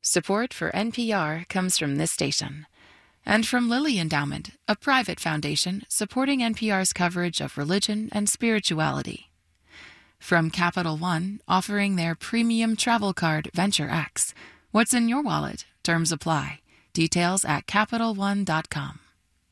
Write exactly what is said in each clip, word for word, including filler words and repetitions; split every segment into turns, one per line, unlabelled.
Support for N P R comes from this station. And from Lilly Endowment, a private foundation supporting N P R's coverage of religion and spirituality. From Capital One, offering their premium travel card Venture X. What's in your wallet? Terms apply. Details at Capital One dot com.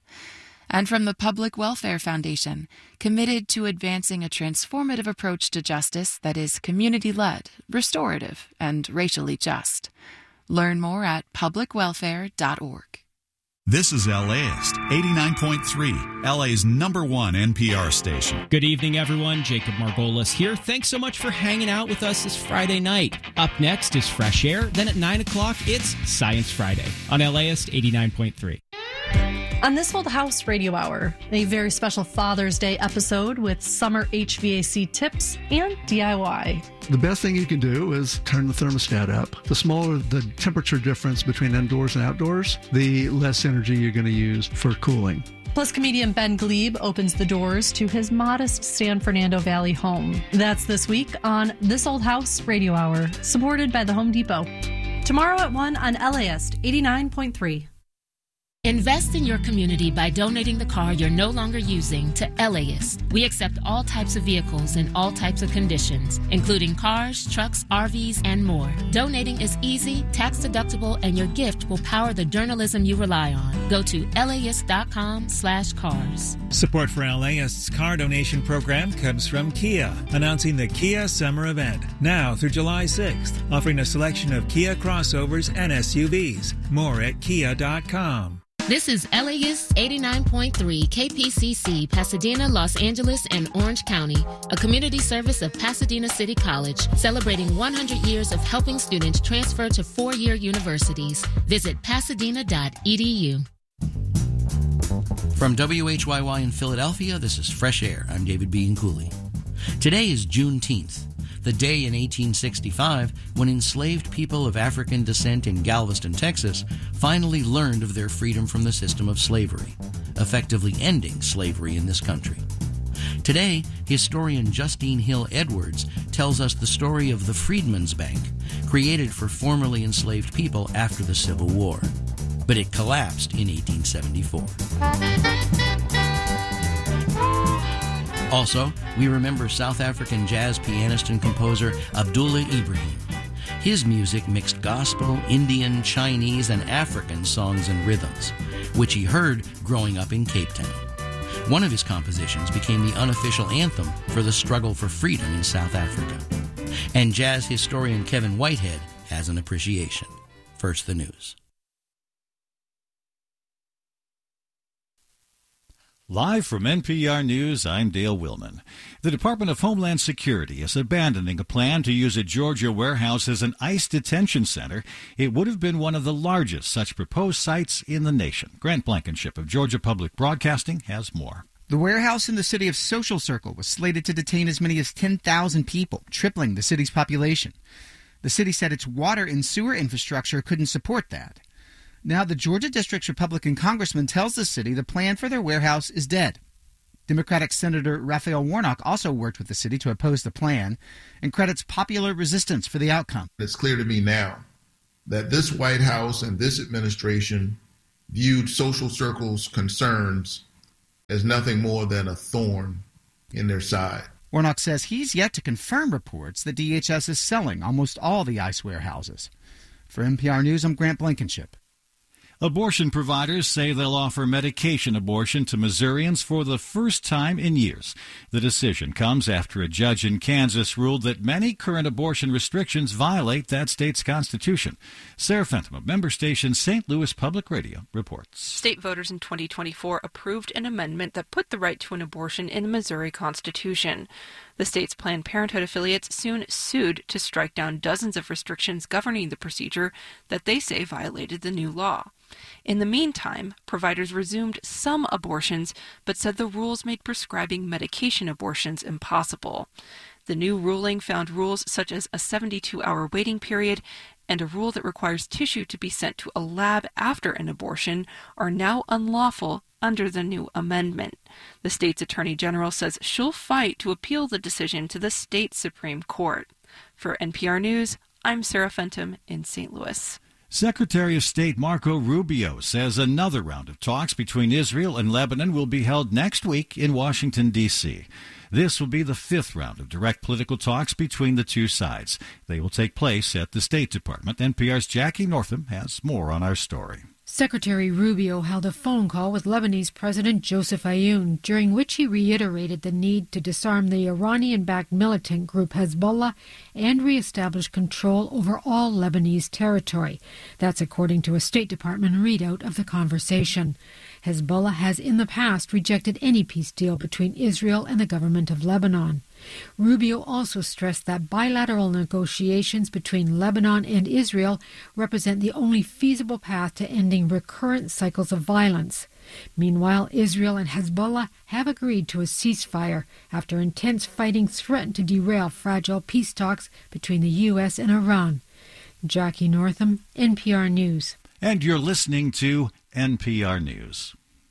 And from the Public Welfare Foundation, committed to advancing a transformative approach to justice that is community-led, restorative, and racially just. Learn more at public welfare dot org.
This is LAist, eighty-nine point three, L A's number one N P R station.
Good evening, everyone. Jacob Margolis here. Thanks so much for hanging out with us this Friday night. Up next is Fresh Air. Then at nine o'clock, it's Science Friday on LAist eighty-nine point three.
On This Old House Radio Hour, a very special Father's Day episode with summer H V A C tips and D I Y.
The best thing you can do is turn the thermostat up. The smaller the temperature difference between indoors and outdoors, the less energy you're going to use for cooling.
Plus, comedian Ben Glebe opens the doors to his modest San Fernando Valley home. That's this week on This Old House Radio Hour, supported by the Home Depot. Tomorrow at one on LAist eighty-nine point three.
Invest in your community by donating the car you're no longer using to LAist. We accept all types of vehicles in all types of conditions, including cars, trucks, R Vs, and more. Donating is easy, tax-deductible, and your gift will power the journalism you rely on. Go to laist.com slash cars.
Support for LAist's car donation program comes from Kia, announcing the Kia Summer Event, now through July sixth, offering a selection of Kia crossovers and S U Vs. More at kia dot com.
This is LAist eighty-nine point three K P C C, Pasadena, Los Angeles, and Orange County, a community service of Pasadena City College, celebrating one hundred years of helping students transfer to four-year universities. Visit pasadena dot e d u.
From W H Y Y in Philadelphia, this is Fresh Air. I'm David B. Cooley. Today is Juneteenth, the day in eighteen sixty-five when enslaved people of African descent in Galveston, Texas, finally learned of their freedom from the system of slavery, effectively ending slavery in this country. Today, historian Justine Hill Edwards tells us the story of the Freedmen's Bank, created for formerly enslaved people after the Civil War. But it collapsed in eighteen seventy-four. Also, we remember South African jazz pianist and composer Abdullah Ibrahim. His music mixed gospel, Indian, Chinese, and African songs and rhythms, which he heard growing up in Cape Town. One of his compositions became the unofficial anthem for the struggle for freedom in South Africa. And jazz historian Kevin Whitehead has an appreciation. First, the news.
Live from N P R News, I'm Dale Willman. The Department of Homeland Security is abandoning a plan to use a Georgia warehouse as an ICE detention center. It would have been one of the largest such proposed sites in the nation. Grant Blankenship of Georgia Public Broadcasting has more.
The warehouse in the city of Social Circle was slated to detain as many as ten thousand people, tripling the city's population. The city said its water and sewer infrastructure couldn't support that. Now, the Georgia District's Republican congressman tells the city the plan for their warehouse is dead. Democratic Senator Raphael Warnock also worked with the city to oppose the plan and credits popular resistance for the outcome.
It's clear to me now that this White House and this administration viewed Social Circle's concerns as nothing more than a thorn in their side.
Warnock says he's yet to confirm reports that D H S is selling almost all the ICE warehouses. For N P R News, I'm Grant Blankenship.
Abortion providers say they'll offer medication abortion to Missourians for the first time in years. The decision comes after a judge in Kansas ruled that many current abortion restrictions violate that state's constitution. Sarah Fenton of member station Saint Louis Public Radio reports.
State voters in twenty twenty-four approved an amendment that put the right to an abortion in the Missouri Constitution. The state's Planned Parenthood affiliates soon sued to strike down dozens of restrictions governing the procedure that they say violated the new law. In the meantime, providers resumed some abortions, but said the rules made prescribing medication abortions impossible. The new ruling found rules such as a seventy-two hour waiting period and a rule that requires tissue to be sent to a lab after an abortion are now unlawful under the new amendment. The state's attorney general says she'll fight to appeal the decision to the state Supreme Court. For N P R News, I'm Sarah Fenton in Saint Louis.
Secretary of State Marco Rubio says another round of talks between Israel and Lebanon will be held next week in Washington, D C This will be the fifth round of direct political talks between the two sides. They will take place at the State Department. N P R's Jackie Northam has more on our story.
Secretary Rubio held a phone call with Lebanese President Joseph Aoun, during which he reiterated the need to disarm the Iranian-backed militant group Hezbollah and reestablish control over all Lebanese territory. That's according to a State Department readout of the conversation. Hezbollah has in the past rejected any peace deal between Israel and the government of Lebanon. Rubio also stressed that bilateral negotiations between Lebanon and Israel represent the only feasible path to ending recurrent cycles of violence. Meanwhile, Israel and Hezbollah have agreed to a ceasefire after intense fighting threatened to derail fragile peace talks between the U S and Iran. Jackie Northam, N P R News.
And you're listening to N P R News.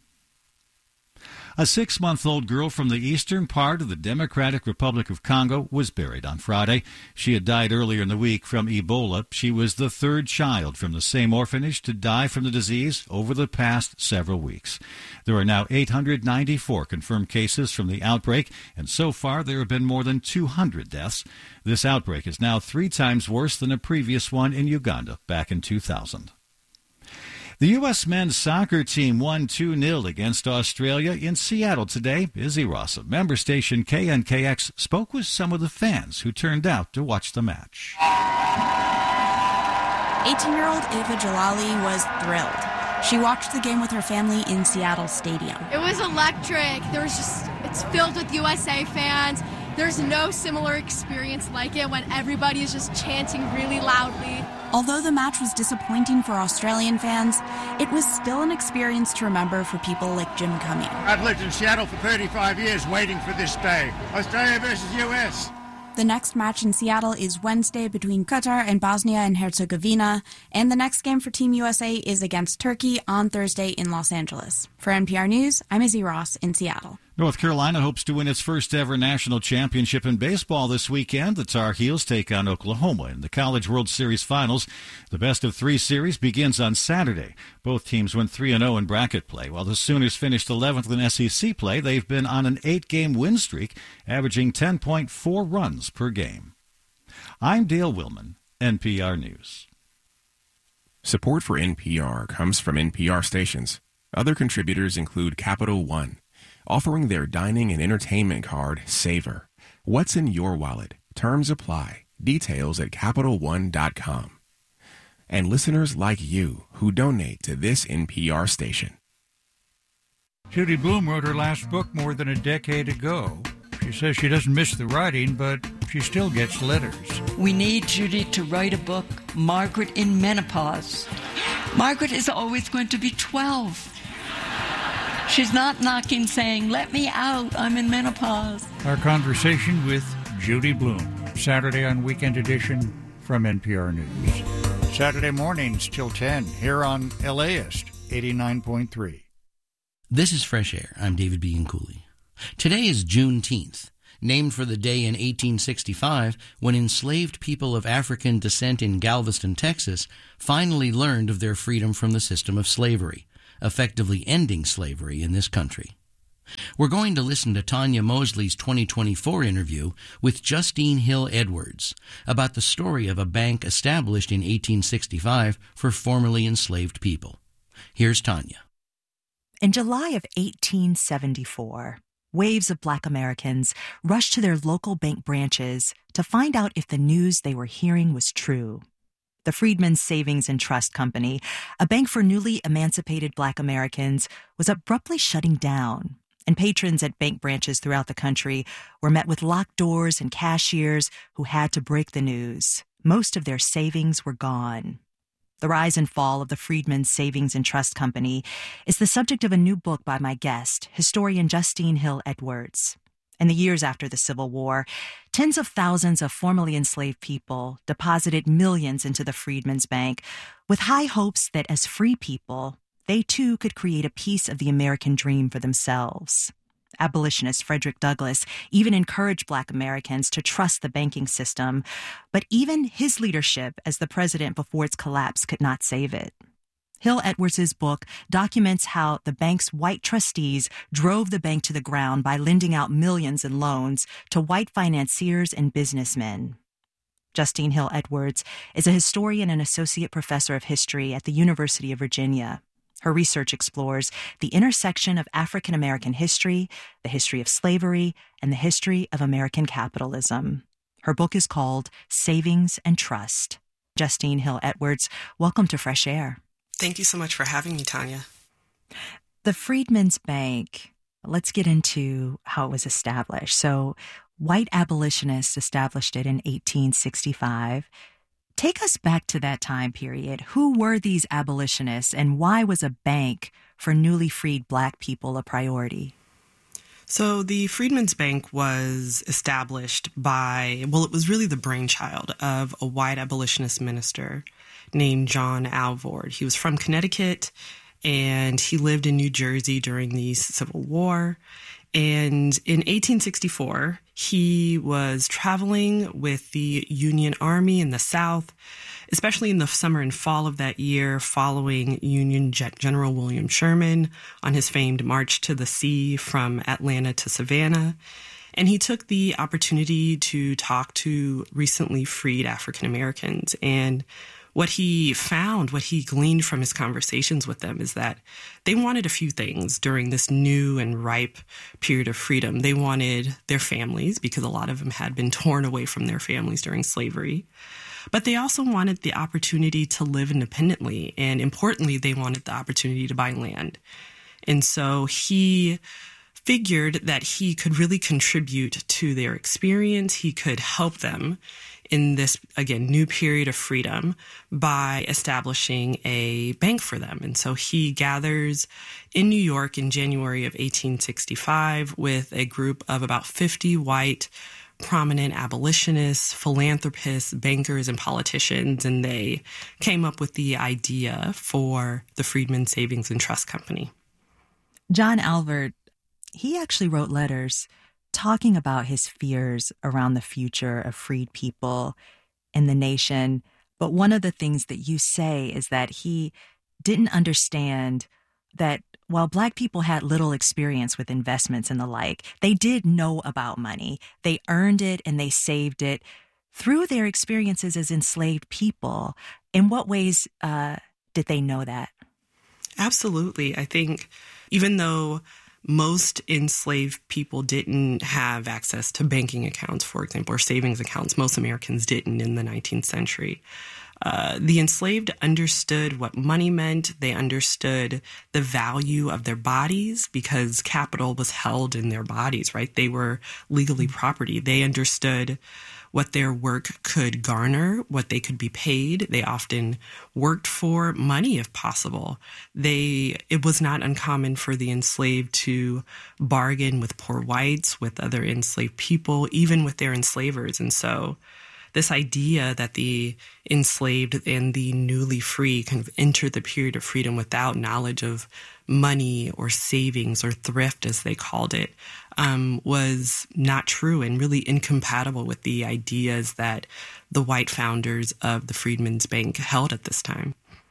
A six-month-old girl from the eastern part of the Democratic Republic of Congo was buried on Friday. She had died earlier in the week from Ebola. She was the third child from the same orphanage to die from the disease over the past several weeks. There are now eight hundred ninety-four confirmed cases from the outbreak, and so far there have been more than two hundred deaths. This outbreak is now three times worse than a previous one in Uganda back in two thousand. The U S men's soccer team won two nil against Australia in Seattle today. Izzy Ross of member station K N K X spoke with some of the fans who turned out to watch the match.
eighteen-year-old Ava Jalali was thrilled. She watched the game with her family in Seattle Stadium.
It was electric. There was just, it's filled with U S A fans. There's no similar experience like it when everybody is just chanting really loudly.
Although the match was disappointing for Australian fans, it was still an experience to remember for people like Jim Cumming.
I've lived in Seattle for thirty-five years waiting for this day. Australia versus U S.
The next match in Seattle is Wednesday between Qatar and Bosnia and Herzegovina, and the next game for Team U S A is against Turkey on Thursday in Los Angeles. For N P R News, I'm Izzy Ross in Seattle.
North Carolina hopes to win its first ever national championship in baseball this weekend. The Tar Heels take on Oklahoma in the College World Series Finals. The best of three series begins on Saturday. Both teams went three and oh in bracket play. While the Sooners finished eleventh in S E C play, they've been on an eight-game win streak, averaging ten point four runs per game. I'm Dale Willman, N P R News.
Support for N P R comes from N P R stations. Other contributors include Capital One, offering their dining and entertainment card, Savor. What's in your wallet? Terms apply. Details at Capital One dot com. And listeners like you who donate to this N P R station.
Judy Blume wrote her last book more than a decade ago. She says she doesn't miss the writing, but she still gets letters.
We need Judy to write a book, Margaret in Menopause. Margaret is always going to be twelve. She's not knocking saying, let me out, I'm in menopause.
Our conversation with Judy Blume, Saturday on Weekend Edition from N P R News. Saturday mornings till ten, here on LAist eighty-nine point three.
This is Fresh Air. I'm David B. Cooley. Today is Juneteenth, named for the day in eighteen sixty-five when enslaved people of African descent in Galveston, Texas, finally learned of their freedom from the system of slavery, effectively ending slavery in this country. We're going to listen to Tanya Mosley's twenty twenty-four interview with Justine Hill Edwards about the story of a bank established in eighteen sixty-five for formerly enslaved people. Here's Tanya.
In July of eighteen seventy-four, waves of Black Americans rushed to their local bank branches to find out if the news they were hearing was true. The Freedmen's Savings and Trust Company, a bank for newly emancipated Black Americans, was abruptly shutting down, and patrons at bank branches throughout the country were met with locked doors and cashiers who had to break the news. Most of their savings were gone. The rise and fall of the Freedmen's Savings and Trust Company is the subject of a new book by my guest, historian Justine Hill Edwards. In the years after the Civil War, tens of thousands of formerly enslaved people deposited millions into the Freedmen's Bank with high hopes that as free people, they too could create a piece of the American dream for themselves. Abolitionist Frederick Douglass even encouraged Black Americans to trust the banking system, but even his leadership as the president before its collapse could not save it. Hill Edwards' book documents how the bank's white trustees drove the bank to the ground by lending out millions in loans to white financiers and businessmen. Justine Hill Edwards is a historian and associate professor of history at the University of Virginia. Her research explores the intersection of African American history, the history of slavery, and the history of American capitalism. Her book is called Savings and Trust. Justine Hill Edwards, welcome to Fresh Air.
Thank you so much for having me, Tanya.
The Freedmen's Bank, let's get into how it was established. So, white abolitionists established it in eighteen sixty-five. Take us back to that time period. Who were these abolitionists, and why was a bank for newly freed Black people a priority?
So the Freedmen's Bank was established by, well, it was really the brainchild of a white abolitionist minister named John Alvord. He was from Connecticut, and he lived in New Jersey during the Civil War. And in eighteen sixty-four, he was traveling with the Union Army in the South, especially in the summer and fall of that year, following Union General William Sherman on his famed March to the Sea from Atlanta to Savannah. And he took the opportunity to talk to recently freed African Americans. And what he found, what he gleaned from his conversations with them, is that they wanted a few things during this new and ripe period of freedom. They wanted their families, because a lot of them had been torn away from their families during slavery. But they also wanted the opportunity to live independently. And importantly, they wanted the opportunity to buy land. And so he figured that he could really contribute to their experience. He could help them in this, again, new period of freedom by establishing a bank for them. And so he gathers in New York in January of eighteen sixty-five with a group of about fifty white prominent abolitionists, philanthropists, bankers, and politicians, and they came up with the idea for the Freedmen's Savings and Trust Company.
John Alvord, he actually wrote letters talking about his fears around the future of freed people in the nation. But one of the things that you say is that he didn't understand that while Black people had little experience with investments and the like, they did know about money. They earned it and they saved it through their experiences as enslaved people. In what ways uh, did they know that?
Absolutely. I think even though most enslaved people didn't have access to banking accounts, for example, or savings accounts, most Americans didn't in the nineteenth century. Uh, the enslaved understood what money meant. They understood the value of their bodies because capital was held in their bodies, right? They were legally property. They understood what their work could garner, what they could be paid. They often worked for money if possible. They, it was not uncommon for the enslaved to bargain with poor whites, with other enslaved people, even with their enslavers. And so this idea that the enslaved and the newly free kind of entered the period of freedom without knowledge of money or savings or thrift, as they called it, um, was not true and really incompatible with the ideas that the white founders of the Freedmen's Bank held at this time.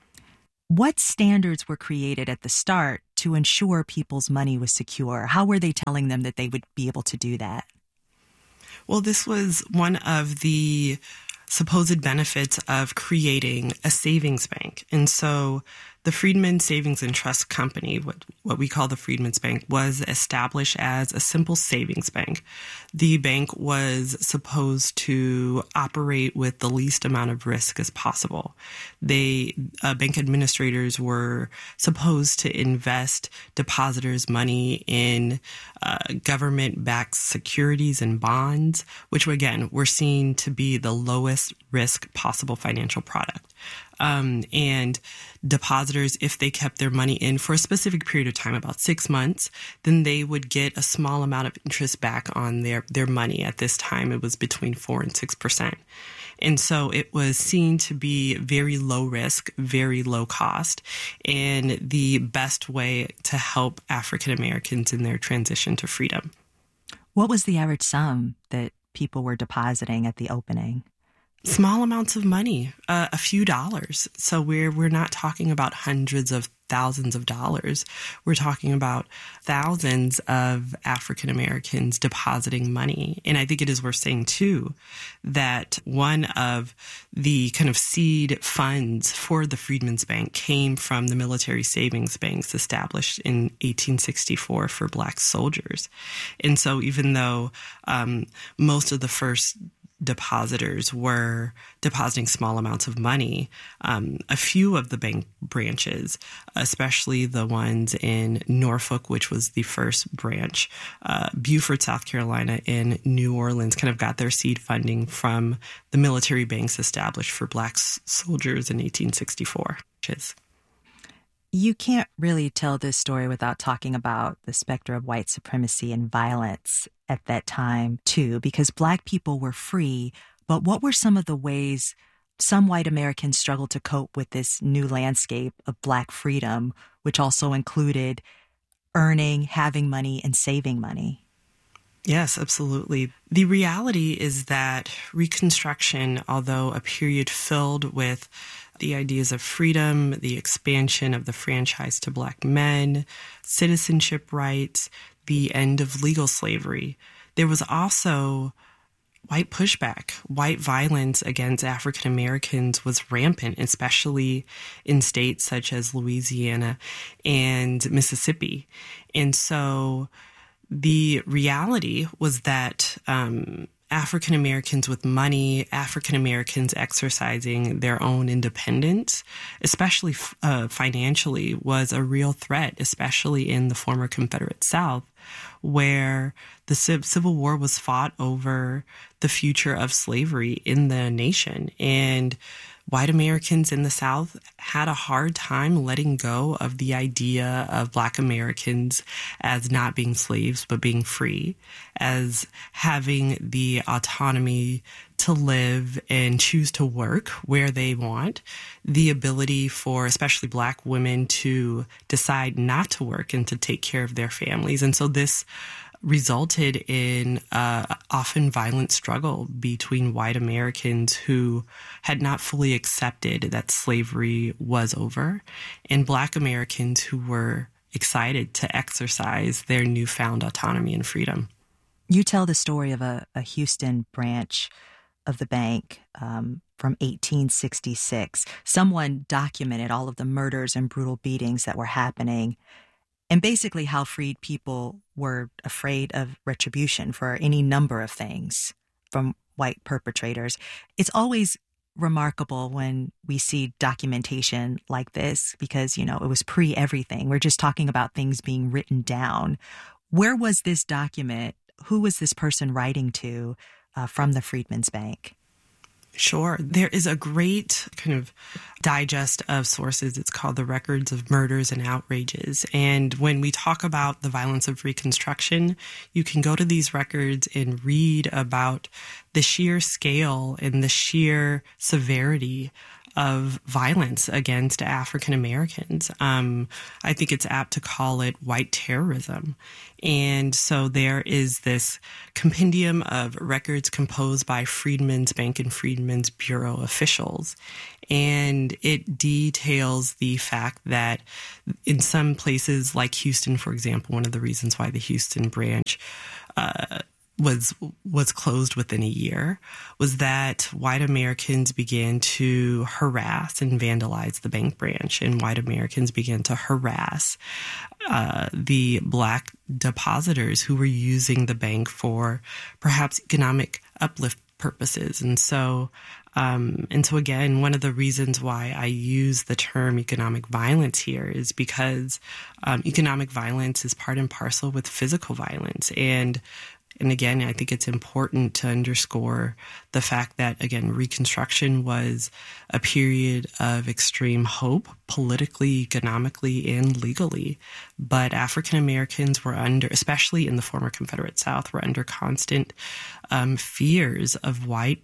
What standards were created at the start to ensure people's money was secure? How were they telling them that they would be able to do that?
Well, this was one of the supposed benefits of creating a savings bank. And so the Freedmen's Savings and Trust Company, what, what we call the Freedmen's Bank, was established as a simple savings bank. The bank was supposed to operate with the least amount of risk as possible. They, uh, bank administrators were supposed to invest depositors' money in uh, government-backed securities and bonds, which, again, were seen to be the lowest risk possible financial product. Um, and depositors, if they kept their money in for a specific period of time, about six months, then they would get a small amount of interest back on their, their money. At this time, it was between four and six percent. And so it was seen to be very low risk, very low cost, and the best way to help African Americans in their transition to freedom.
What was the average sum that people were depositing at the opening?
Small amounts of money, uh, a few dollars. So we're we're not talking about hundreds of thousands of dollars. We're talking about thousands of African Americans depositing money. And I think it is worth saying, too, that one of the kind of seed funds for the Freedmen's Bank came from the military savings banks established in eighteen sixty-four for Black soldiers. And so even though um, most of the first depositors were depositing small amounts of money, Um, a few of the bank branches, especially the ones in Norfolk, which was the first branch, uh, Beaufort, South Carolina, and New Orleans, kind of got their seed funding from the military banks established for Black s- soldiers in eighteen sixty-four.
You can't really tell this story without talking about the specter of white supremacy and violence at that time, too, because Black people were free. But what were some of the ways some white Americans struggled to cope with this new landscape of Black freedom, which also included earning, having money, and saving money?
Yes, absolutely. The reality is that Reconstruction, although a period filled with the ideas of freedom, the expansion of the franchise to Black men, citizenship rights, the end of legal slavery, there was also white pushback. White violence against African Americans was rampant, especially in states such as Louisiana and Mississippi. And so the reality was that um, African Americans with money, African Americans exercising their own independence, especially uh, financially, was a real threat, especially in the former Confederate South, where the Civil War was fought over the future of slavery in the nation. And white Americans in the South had a hard time letting go of the idea of Black Americans as not being slaves, but being free, as having the autonomy to live and choose to work where they want, the ability for especially Black women to decide not to work and to take care of their families. And so this resulted in uh, often violent struggle between white Americans who had not fully accepted that slavery was over and Black Americans who were excited to exercise their newfound autonomy and freedom.
You tell the story of a, a Houston branch of the bank um, from eighteen sixty-six. Someone documented all of the murders and brutal beatings that were happening, and basically how freed people were afraid of retribution for any number of things from white perpetrators. It's always remarkable when we see documentation like this because, you know, it was pre-everything. We're just talking about things being written down. Where was this document? Who was this person writing to uh, from the Freedmen's Bank?
Sure. There is a great kind of digest of sources. It's called the Records of Murders and Outrages. And when we talk about the violence of Reconstruction, you can go to these records and read about the sheer scale and the sheer severity of violence against African Americans. Um, I think it's apt to call it white terrorism. And so there is this compendium of records composed by Freedmen's Bank and Freedmen's Bureau officials. And it details the fact that in some places like Houston, for example, one of the reasons why the Houston branch uh, was was closed within a year was that white Americans began to harass and vandalize the bank branch, and white Americans began to harass uh, the Black depositors who were using the bank for perhaps economic uplift purposes. And so Um, and so again, one of the reasons why I use the term economic violence here is because um, economic violence is part and parcel with physical violence. And And again, I think it's important to underscore the fact that, again, Reconstruction was a period of extreme hope, politically, economically, and legally. But African Americans were under, especially in the former Confederate South, were under constant um, fears of white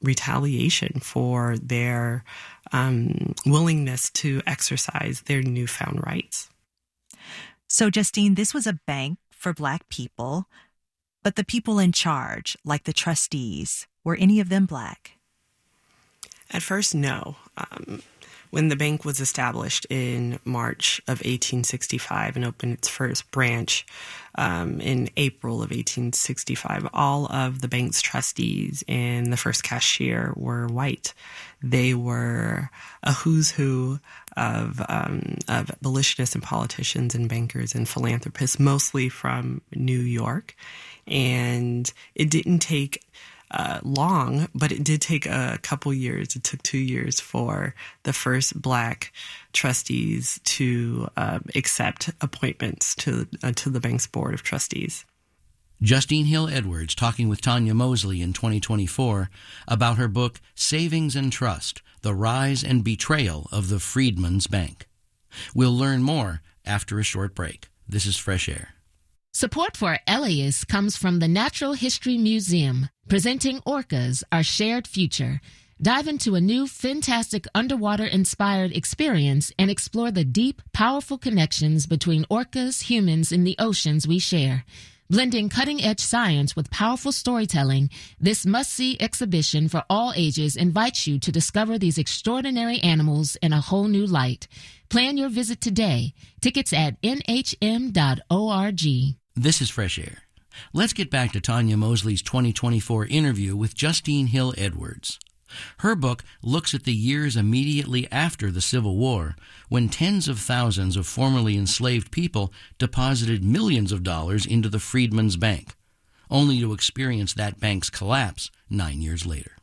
retaliation for their um, willingness to exercise their newfound rights.
So, Justine, this was a bank for Black people, but the people in charge, like the trustees, were any of them Black?
At first, no. Um, when the bank was established in March of eighteen sixty-five and opened its first branch um, in April of eighteen sixty-five, all of the bank's trustees and the first cashier were white. They were a who's who of, um, of abolitionists and politicians and bankers and philanthropists, mostly from New York. And it didn't take Uh, long, but it did take a couple years. It took two years for the first Black trustees to uh, accept appointments to uh, to the bank's board of trustees.
Justine Hill Edwards talking with Tanya Mosley in twenty twenty-four about her book Savings and Trust, The Rise and Betrayal of the Freedmen's Bank. We'll learn more after a short break. This is Fresh Air.
Support for LAist comes from the Natural History Museum, presenting Orcas, Our Shared Future. Dive into a new, fantastic underwater-inspired experience and explore the deep, powerful connections between orcas, humans, and the oceans we share. Blending cutting-edge science with powerful storytelling, this must-see exhibition for all ages invites you to discover these extraordinary animals in a whole new light. Plan your visit today. Tickets at N H M dot org.
This is Fresh Air. Let's get back to Tanya Mosley's twenty twenty-four interview with Justine Hill Edwards. Her book looks at the years immediately after the Civil War, when tens of thousands of formerly enslaved people deposited millions of dollars into the Freedmen's Bank, only to experience that bank's collapse nine years later.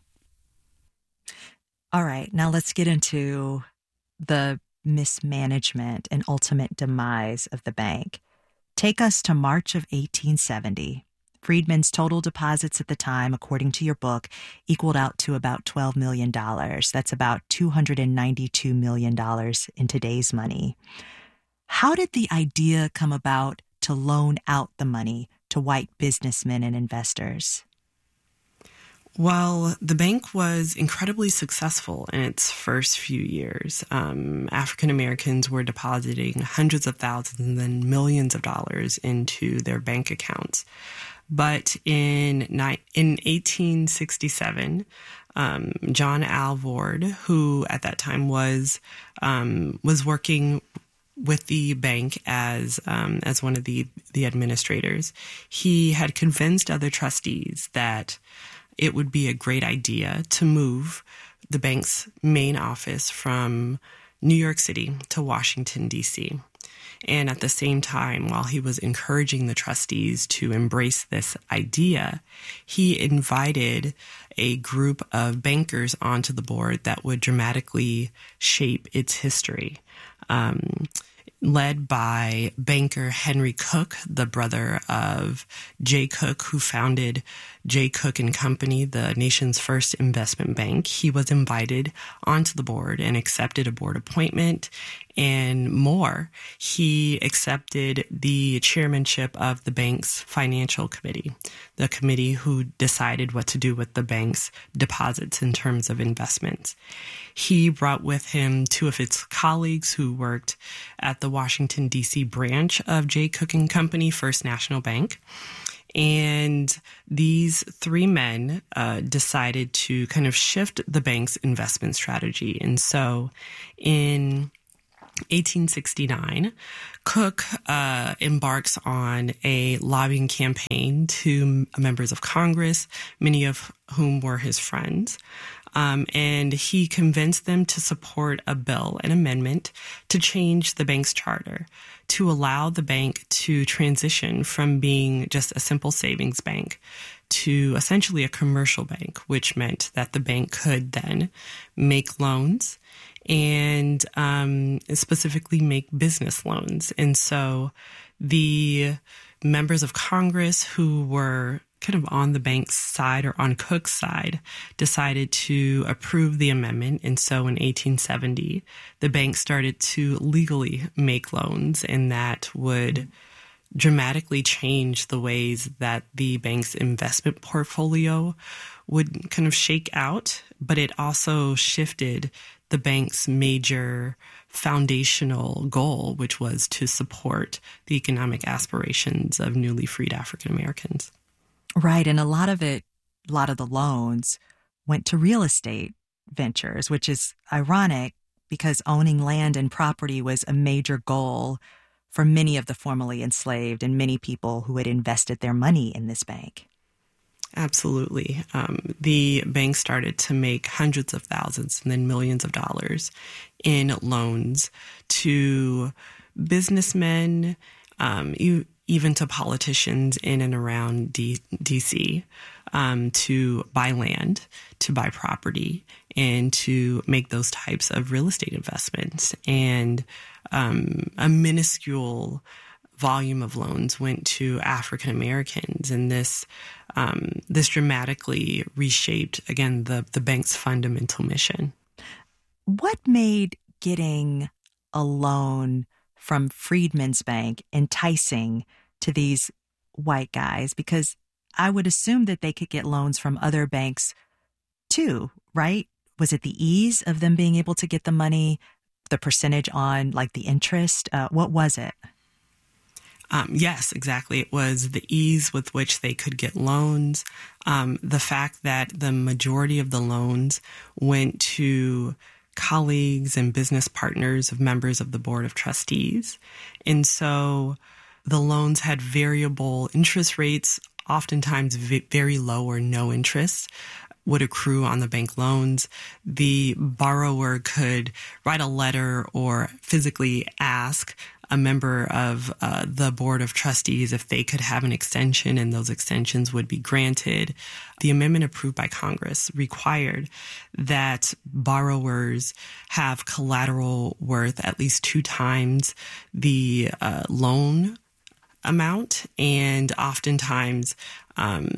All right, now let's get into the mismanagement and ultimate demise of the bank. Take us to March of eighteen seventy. Freedmen's total deposits at the time, according to your book, equaled out to about twelve million dollars. That's about two hundred ninety-two million dollars in today's money. How did the idea come about to loan out the money to white businessmen and investors?
Well, the bank was incredibly successful in its first few years. Um, African Americans were depositing hundreds of thousands and then millions of dollars into their bank accounts. But in ni- in eighteen sixty-seven, um, John Alvord, who at that time was um, was working with the bank as um, as one of the the administrators, he had convinced other trustees that it would be a great idea to move the bank's main office from New York City to Washington, D C. And at the same time, while he was encouraging the trustees to embrace this idea, he invited a group of bankers onto the board that would dramatically shape its history. Um, led by banker Henry Cook, the brother of Jay Cook, who founded Jay Cook and Company, the nation's first investment bank. He was invited onto the board and accepted a board appointment. And more, he accepted the chairmanship of the bank's financial committee, the committee who decided what to do with the bank's deposits in terms of investments. He brought with him two of his colleagues who worked at the Washington, D C branch of Jay Cook and Company, First National Bank. And these three men uh, decided to kind of shift the bank's investment strategy. And so in eighteen sixty-nine, Cook uh, embarks on a lobbying campaign to members of Congress, many of whom were his friends. Um, and he convinced them to support a bill, an amendment, to change the bank's charter to allow the bank to transition from being just a simple savings bank to essentially a commercial bank, which meant that the bank could then make loans and um, specifically make business loans. And so the members of Congress who were kind of on the bank's side or on Cook's side decided to approve the amendment. And so in eighteen seventy, the bank started to legally make loans, and that would dramatically changed the ways that the bank's investment portfolio would kind of shake out, but it also shifted the bank's major foundational goal, which was to support the economic aspirations of newly freed African Americans.
Right. And a lot of it, a lot of the loans went to real estate ventures, which is ironic because owning land and property was a major goal for many of the formerly enslaved and many people who had invested their money in this bank.
Absolutely. Um, the bank started to make hundreds of thousands and then millions of dollars in loans to businessmen, um, you, even to politicians in and around D- DC, um, to buy land, to buy property, and to make those types of real estate investments. And um, a minuscule volume of loans went to African Americans, and this um, this dramatically reshaped, again, the, the bank's fundamental mission.
What made getting a loan from Freedmen's Bank enticing to these white guys? Because I would assume that they could get loans from other banks too, right? Was it the ease of them being able to get the money, the percentage on like the interest? Uh, what was it?
Um, yes, exactly. It was the ease with which they could get loans, um, the fact that the majority of the loans went to colleagues and business partners of members of the Board of Trustees. And so the loans had variable interest rates, oftentimes very low or no interest would accrue on the bank loans. The borrower could write a letter or physically ask a member of uh, the Board of Trustees if they could have an extension, and those extensions would be granted. The amendment approved by Congress required that borrowers have collateral worth at least two times the uh, loan amount, and oftentimes um,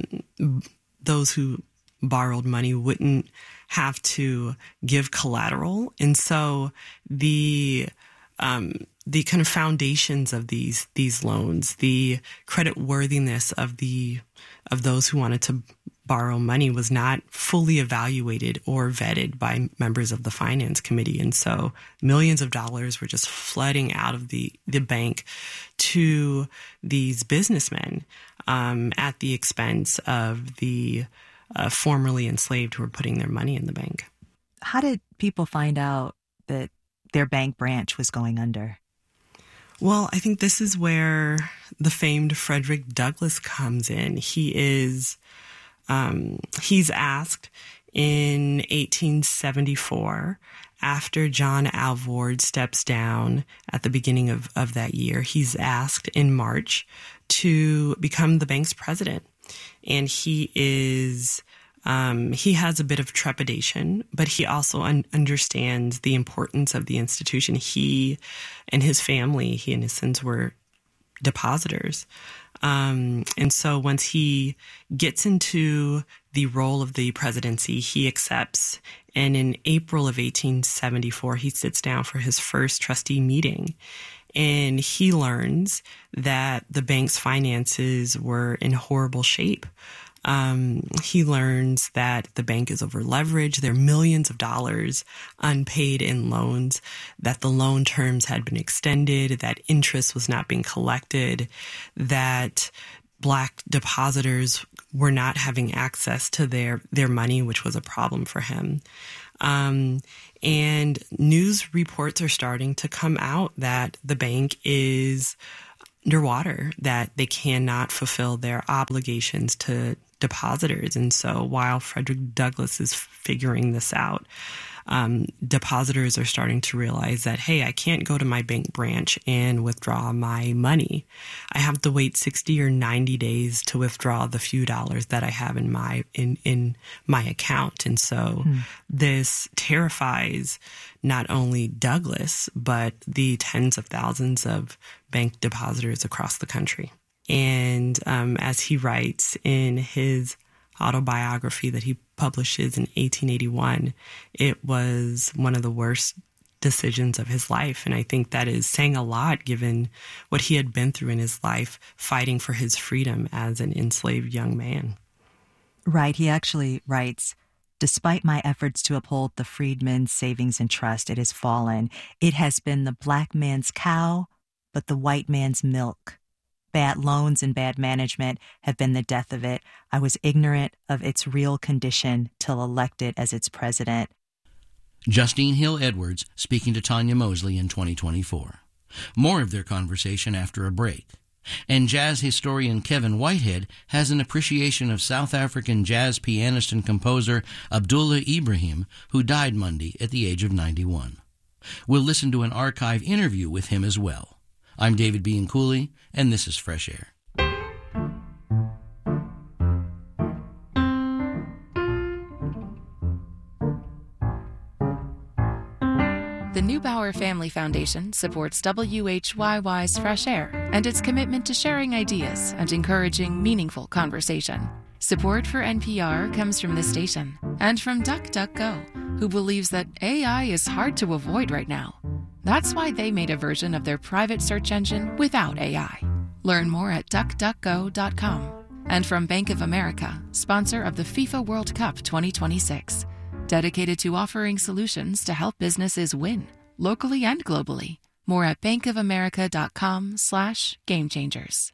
those who borrowed money wouldn't have to give collateral. And so the um, the kind of foundations of these these loans, the credit worthiness of the of those who wanted to borrow money was not fully evaluated or vetted by members of the Finance Committee. And so millions of dollars were just flooding out of the, the bank to these businessmen um, at the expense of the uh, formerly enslaved who were putting their money in the bank.
How did people find out that their bank branch was going under?
Well, I think this is where the famed Frederick Douglass comes in. He is, um, he's asked in eighteen seventy-four, after John Alvord steps down at the beginning of, of that year, he's asked in March to become the bank's president. And he is, um, he has a bit of trepidation, but he also un- understands the importance of the institution. He and his family, he and his sons were depositors. Um, and so once he gets into the role of the presidency, he accepts. And in April of eighteen seventy-four, he sits down for his first trustee meeting. And he learns that the bank's finances were in horrible shape. Um, he learns that the bank is over leveraged. There are millions of dollars unpaid in loans, that the loan terms had been extended, that interest was not being collected, that Black depositors were not having access to their, their money, which was a problem for him. Um, and news reports are starting to come out that the bank is underwater, that they cannot fulfill their obligations to depositors. And so while Frederick Douglass is figuring this out, um, depositors are starting to realize that, hey, I can't go to my bank branch and withdraw my money. I have to wait sixty or ninety days to withdraw the few dollars that I have in my in, in my account. And so hmm. this terrifies not only Douglass, but the tens of thousands of bank depositors across the country. And um, as he writes in his autobiography that he publishes in eighteen eighty-one, it was one of the worst decisions of his life. And I think that is saying a lot given what he had been through in his life, fighting for his freedom as an enslaved young man.
Right. He actually writes, "Despite my efforts to uphold the freedmen's savings and trust, it has fallen. It has been the black man's cow, but the white man's milk. Bad loans and bad management have been the death of it. I was ignorant of its real condition till elected as its president."
Justine Hill Edwards speaking to Tanya Mosley in twenty twenty-four. More of their conversation after a break. And jazz historian Kevin Whitehead has an appreciation of South African jazz pianist and composer Abdullah Ibrahim, who died Monday at the age of ninety-one. We'll listen to an archive interview with him as well. I'm David Bianculli, and this is Fresh Air.
The Neubauer Family Foundation supports W H Y Y's Fresh Air and its commitment to sharing ideas and encouraging meaningful conversation. Support for N P R comes from this station and from DuckDuckGo, who believes that A I is hard to avoid right now. That's why they made a version of their private search engine without A I. Learn more at duck duck go dot com. And from Bank of America, sponsor of the FIFA World Cup twenty twenty-six. Dedicated to offering solutions to help businesses win, locally and globally. More at bankofamerica.com slash game changers.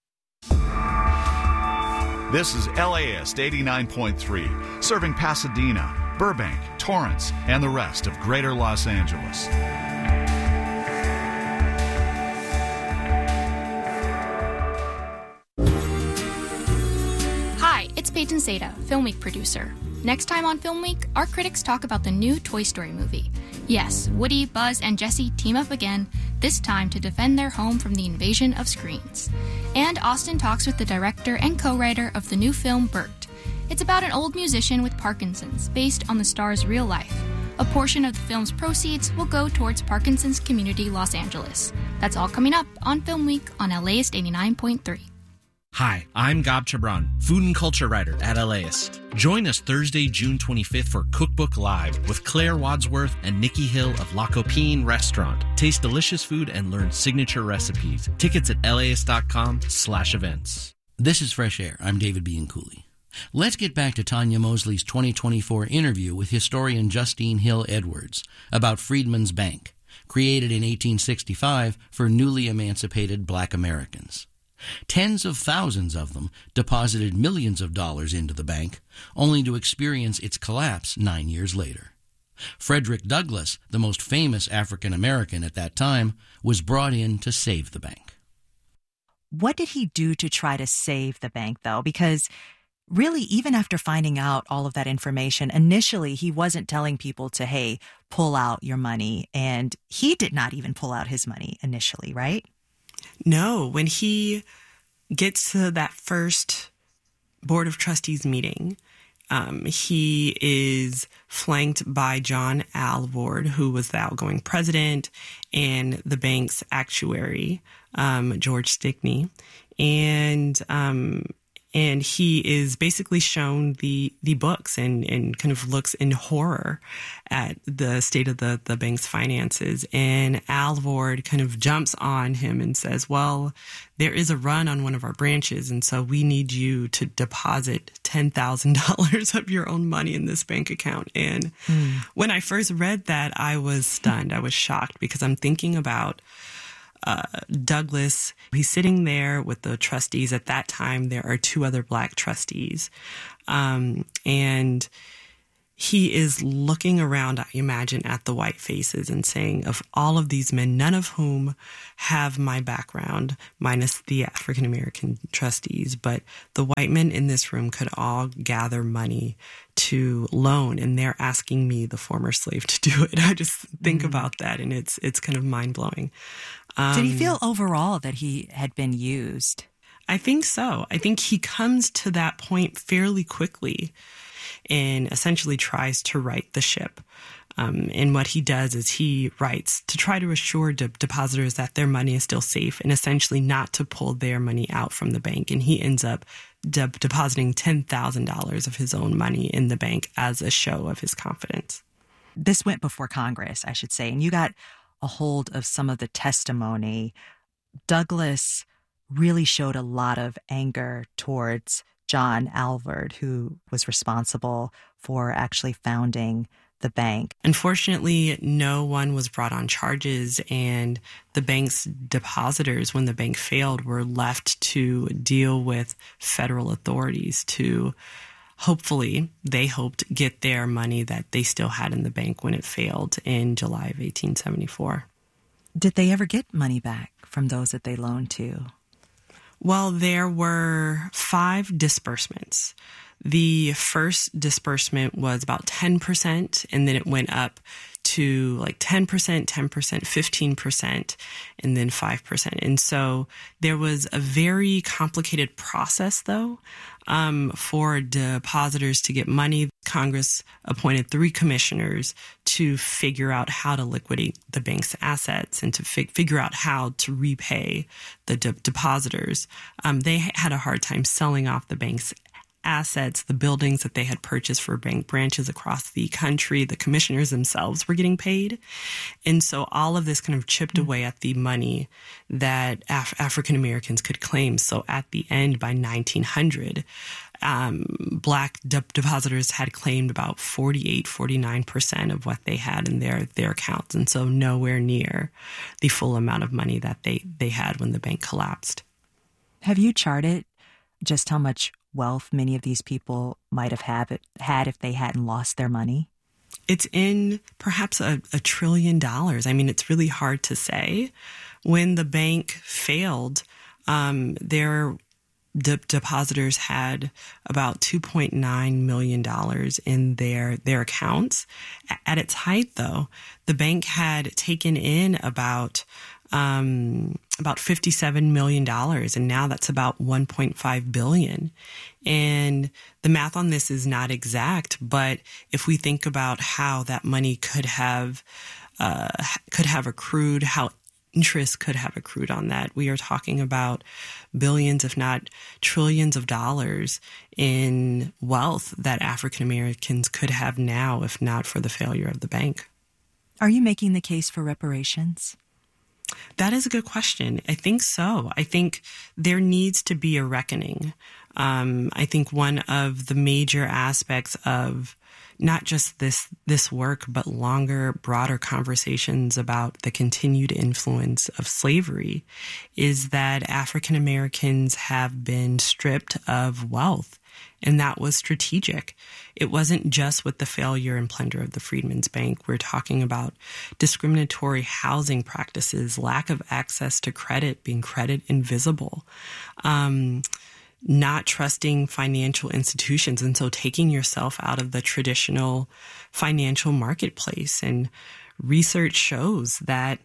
This is L A S eighty-nine point three, serving Pasadena, Burbank, Torrance, and the rest of greater Los Angeles.
Hi, it's Peyton Seda, Film Week producer. Next time on Film Week, our critics talk about the new Toy Story movie. Yes, Woody, Buzz, and Jessie team up again, this time to defend their home from the invasion of screens. And Austin talks with the director and co-writer of the new film, Bert. It's about an old musician with Parkinson's, based on the star's real life. A portion of the film's proceeds will go towards Parkinson's Community Los Angeles. That's all coming up on Film Week on LAist eighty-nine point three.
Hi, I'm Gab Chabran, food and culture writer at LAist. Join us Thursday, June twenty-fifth for Cookbook Live with Claire Wadsworth and Nikki Hill of La Copine Restaurant. Taste delicious food and learn signature recipes. Tickets at laist.com slash events.
This is Fresh Air. I'm David Bianculli. Let's get back to Tanya Mosley's twenty twenty-four interview with historian Justine Hill Edwards about Freedmen's Bank, created in eighteen sixty-five for newly emancipated black Americans. Tens of thousands of them deposited millions of dollars into the bank, only to experience its collapse nine years later. Frederick Douglass, the most famous African American at that time, was brought in to save the bank.
What did he do to try to save the bank, though? Because really, even after finding out all of that information, initially he wasn't telling people to, hey, pull out your money. And he did not even pull out his money initially, right?
No, when he gets to that first Board of Trustees meeting, um, he is flanked by John Alvord, who was the outgoing president, and the bank's actuary, um, George Stickney. And um, and he is basically shown the the books and, and kind of looks in horror at the state of the, the bank's finances. And Alvord kind of jumps on him and says, well, there is a run on one of our branches, and so we need you to deposit ten thousand dollars of your own money in this bank account. And mm. when I first read that, I was stunned. I was shocked because I'm thinking about Uh, Douglass. He's sitting there with the trustees. At that time, there are two other black trustees. Um, and he is looking around, I imagine, at the white faces and saying, of all of these men, none of whom have my background, minus the African-American trustees, but the white men in this room could all gather money to loan, and they're asking me, the former slave, to do it. I just think mm-hmm. about that, and it's it's kind of mind-blowing. Um,
Did he feel overall that he had been used?
I think so. I think he comes to that point fairly quickly and essentially tries to right the ship. Um, and what he does is he writes to try to assure de- depositors that their money is still safe and essentially not to pull their money out from the bank. And he ends up de- depositing ten thousand dollars of his own money in the bank as a show of his confidence.
this went before Congress, I should say, and you got a hold of some of the testimony. Douglas really showed a lot of anger towards John Alvord, who was responsible for actually founding the bank.
Unfortunately, no one was brought on charges, and the bank's depositors, when the bank failed, were left to deal with federal authorities to hopefully, they hoped, get their money that they still had in the bank when it failed in July of eighteen seventy-four.
Did they ever get money back from those that they loaned to?
Well, there were five disbursements. The first disbursement was about ten percent, and then it went up to like ten percent, ten percent, fifteen percent, and then five percent. And so there was a very complicated process, though, um, for depositors to get money. Congress appointed three commissioners to figure out how to liquidate the bank's assets and to fig- figure out how to repay the de- depositors. Um, they had a hard time selling off the bank's assets, the buildings that they had purchased for bank branches across the country. The commissioners themselves were getting paid. And so all of this kind of chipped mm-hmm. away at the money that Af- African Americans could claim. So at the end, by nineteen hundred, um, Black de- depositors had claimed about forty-eight, forty-nine percent of what they had in their, their accounts. And so nowhere near the full amount of money that they, they had when the bank collapsed.
Have you charted just how much wealth many of these people might have had, had if they hadn't lost their money?
It's in perhaps a, a trillion dollars. I mean, it's really hard to say. When the bank failed, um, their de- depositors had about two point nine million dollars in their, their accounts. At its height, though, the bank had taken in about Um, about fifty-seven million dollars, and now that's about one point five billion dollars. And the math on this is not exact, but if we think about how that money could have uh, could have accrued, how interest could have accrued on that, we are talking about billions, if not trillions of dollars in wealth that African Americans could have now if not for the failure of the bank.
Are you making the case for reparations?
That is a good question. I think so. I think there needs to be a reckoning. Um, I think one of the major aspects of not just this this work, but longer, broader conversations about the continued influence of slavery is that African Americans have been stripped of wealth. And that was strategic. It wasn't just with the failure and plunder of the Freedmen's Bank. We're talking about discriminatory housing practices, lack of access to credit, being credit invisible, um, not trusting financial institutions. And so taking yourself out of the traditional financial marketplace. And research shows that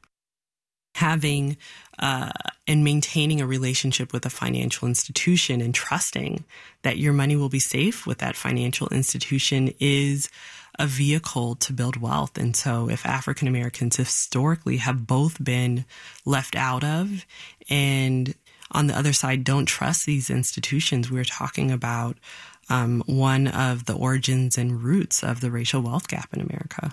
having uh, and maintaining a relationship with a financial institution and trusting that your money will be safe with that financial institution is a vehicle to build wealth. And so if African Americans historically have both been left out of and on the other side don't trust these institutions, we're talking about um, one of the origins and roots of the racial wealth gap in America.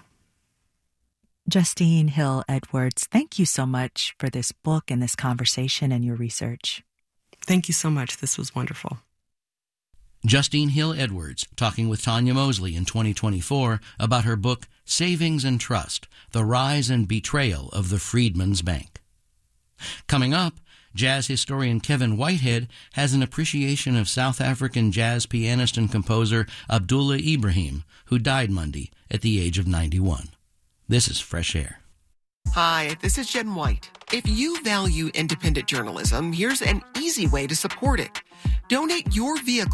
Justine Hill Edwards, thank you so much for this book and this conversation and your research.
Thank you so much. This was wonderful.
Justine Hill Edwards talking with Tanya Mosley in twenty twenty-four about her book, Savings and Trust, The Rise and Betrayal of the Freedmen's Bank. Coming up, jazz historian Kevin Whitehead has an appreciation of South African jazz pianist and composer Abdullah Ibrahim, who died Monday at the age of ninety-one. This is Fresh Air.
Hi, this is Jen White. If you value independent journalism, here's an easy way to support it. Donate your vehicle